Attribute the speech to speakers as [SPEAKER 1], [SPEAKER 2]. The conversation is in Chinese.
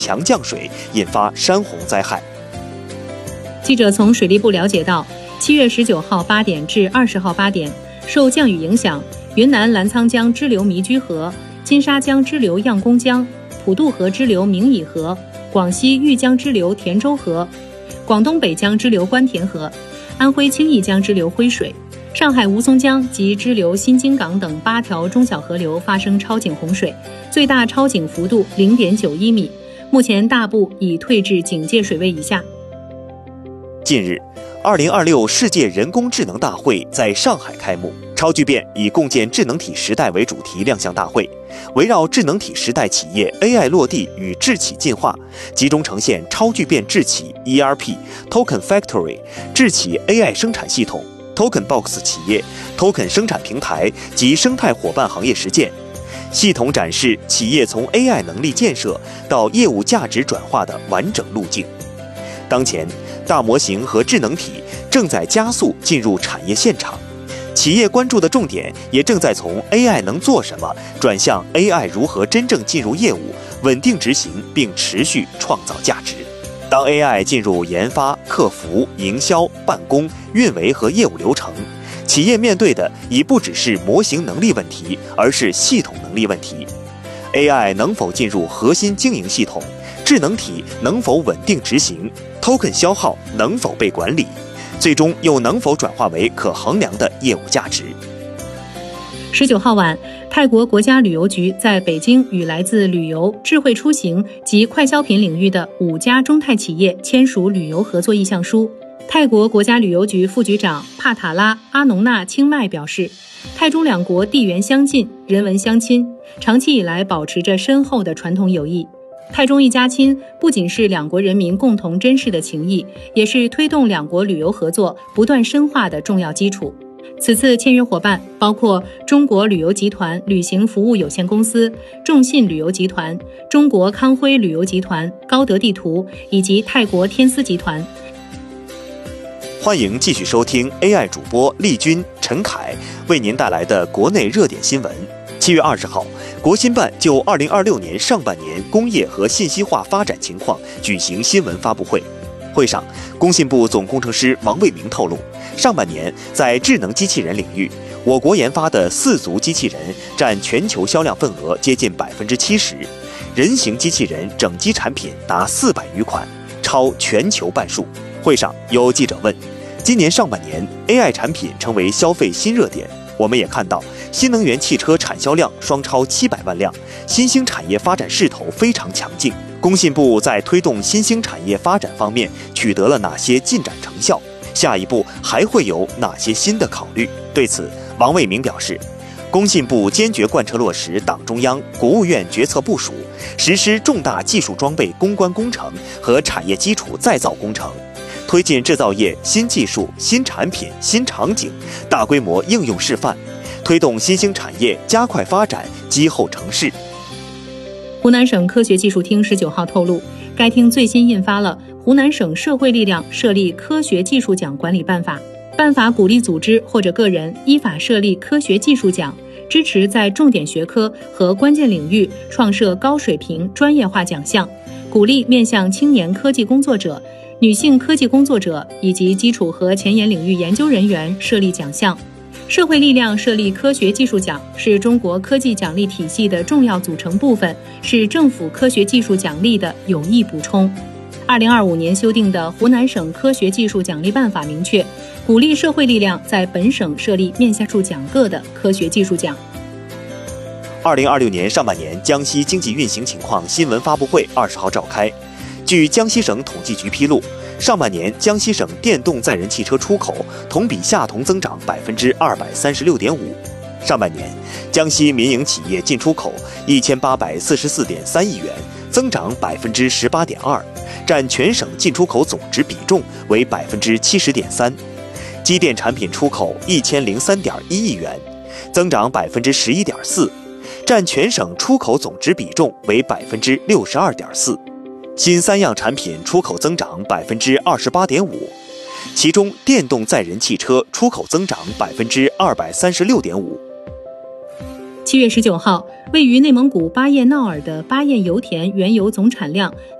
[SPEAKER 1] 强降水，引发山洪灾害。
[SPEAKER 2] 记者从水利部了解到，7月19号8点至20号8点，受降雨影响，云南澜沧江支流迷居河、金沙江支流样公江、普渡河支流明乙河、广西玉江支流田州河、广东北江支流关田河、安徽青义江支流徽水、上海吴淞江及支流新津港等8条中小河流发生超警洪水，最大超警幅度0.91米，目前大部已退至警戒水位以下。
[SPEAKER 1] 近日，2026世界人工智能大会在上海开幕。超巨变以共建智能体时代为主题亮相大会，围绕智能体时代企业 AI 落地与智企进化，集中呈现超巨变智企 ERP、Token Factory 智企 AI 生产系统、Token Box 企业、Token 生产平台及生态伙伴行业实践，系统展示企业从 AI 能力建设到业务价值转化的完整路径。当前，大模型和智能体正在加速进入产业现场，企业关注的重点也正在从 AI 能做什么转向 AI 如何真正进入业务，稳定执行并持续创造价值。当 AI 进入研发、客服、营销、办公、运维和业务流程，企业面对的已不只是模型能力问题，而是系统能力问题。AI 能否进入核心经营系统？智能体能否稳定执行 ？Token 消耗能否被管理？最终又能否转化为可衡量的业务价值
[SPEAKER 2] ？19号晚，泰国国家旅游局在北京与来自旅游、智慧出行及快消品领域的5家中泰企业签署旅游合作意向书。泰国国家旅游局副局长帕塔拉·阿农纳清迈表示，泰中两国地缘相近，人文相亲，长期以来保持着深厚的传统友谊。泰中一家亲不仅是两国人民共同珍视的情谊，也是推动两国旅游合作不断深化的重要基础。此次签约伙伴包括中国旅游集团旅行服务有限公司、众信旅游集团、中国康辉旅游集团、高德地图以及泰国天丝集团。
[SPEAKER 1] 欢迎继续收听 AI 主播丽君、陈凯为您带来的国内热点新闻。7月20号，国新办就2026年上半年工业和信息化发展情况举行新闻发布会。会上，工信部总工程师王卫明透露，上半年在智能机器人领域，我国研发的4足机器人占全球销量份额接近70%，人形机器人整机产品达400余款，超全球半数。会上有记者问，今年上半年 AI 产品成为消费新热点，我们也看到新能源汽车产销量双超700万辆，新兴产业发展势头非常强劲。工信部在推动新兴产业发展方面取得了哪些进展成效？下一步还会有哪些新的考虑？对此，王卫明表示，工信部坚决贯彻落实党中央、国务院决策部署，实施重大技术装备攻关工程和产业基础再造工程，推进制造业新技术、新产品、新场景大规模应用示范，推动新兴产业加快发展，积厚成势。
[SPEAKER 2] 湖南省科学技术厅19号透露，该厅最新印发了湖南省社会力量设立科学技术奖管理办法。办法鼓励组织或者个人依法设立科学技术奖，支持在重点学科和关键领域创设高水平专业化奖项，鼓励面向青年科技工作者、女性科技工作者以及基础和前沿领域研究人员设立奖项。社会力量设立科学技术奖是中国科技奖励体系的重要组成部分，是政府科学技术奖励的有益补充。2025年修订的湖南省科学技术奖励办法明确，鼓励社会力量在本省设立面向数奖个的科学技术奖。
[SPEAKER 1] 2026年上半年江西经济运行情况新闻发布会20号召开。据江西省统计局披露，上半年江西省电动载人汽车出口同比下同增长236.5%。上半年，江西民营企业进出口1844.3亿元，增长18.2%，占全省进出口总值比重为70.3%。机电产品出口1003.1亿元，增长11.4%，占全省出口总值比重为62.4%。新3样产品出口增长28.5%，其中电动载人汽车出口增长236.5%。
[SPEAKER 2] 7月19号，位于内蒙古巴彦淖尔的巴彦油田原油总产量